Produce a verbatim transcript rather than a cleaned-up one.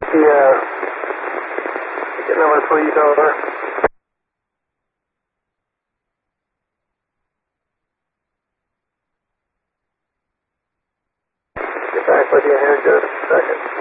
Yeah. Get number please over. Get back with you here in just a second.